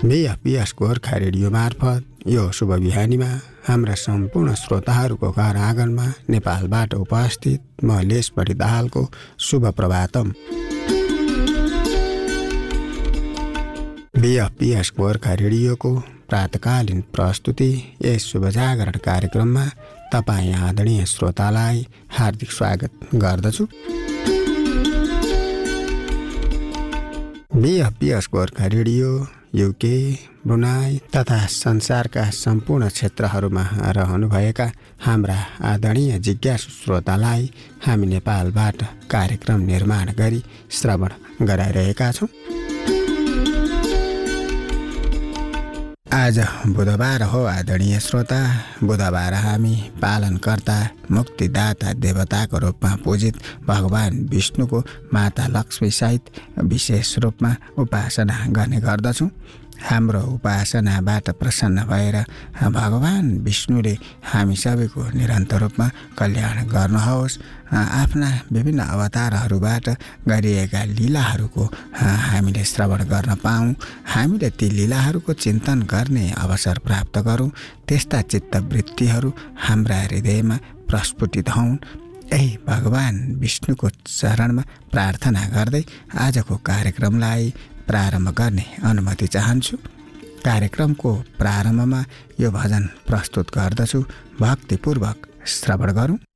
बीएफपीएस Gorkha radio मार्फत यो शुभ बिहानीमा हाम्रा सम्पूर्ण श्रोताहरूको घर आँगनमा नेपालबाट उपस्थित म लेसबढी दाहालको शुभ प्रभातम। बीएफपीएस गोर्खा रेडियोको प्रातकालीन प्रस्तुति यस शुभ जागरण कार्यक्रममा तपाईँ आदरणीय श्रोतालाई हार्दिक स्वागत गर्दछु। बीएफपीएस गोर्खा रेडियो युके, ब्रुनाई तथा संसारका सम्पूर्ण क्षेत्रहरूमा रहनुभएका हाम्रा आदरणीय जिज्ञासु श्रोतालाई हामी नेपालबाट कार्यक्रम निर्माण गरी श्रवण गराइरहेका छौँ। आज बुधबार हो आदरणीय श्रोता। बुधबार हामी पालनकर्ता मुक्तिदाता देवताको रूपमा पूजित भगवान विष्णुको माता लक्ष्मी सहित विशेष रूपमा उपासना गर्ने गर्दछौँ। हाम्रो उपासनाबाट प्रसन्न भएर भगवान विष्णुले हामी सबैको निरन्तर रूपमा कल्याण गर्नुहोस्। आफ्ना विभिन्न अवतारहरूबाट गरिएका लीलाहरूको हामीले श्रवण गर्न पाऊँ, हामीले ती लीलाहरूको चिन्तन गर्ने अवसर प्राप्त गरौँ। त्यस्ता चित्तवृत्तिहरू हाम्रा हृदयमा प्रस्फुटित हौन्। यही भगवान विष्णुको चरणमा प्रार्थना गर्दै आजको कार्यक्रमलाई प्रारम्भ गर्ने अनुमति चाहन्छु। कार्यक्रमको प्रारम्भमा यो भजन प्रस्तुत गर्दछु, भक्तिपूर्वक श्रवण गरौँ।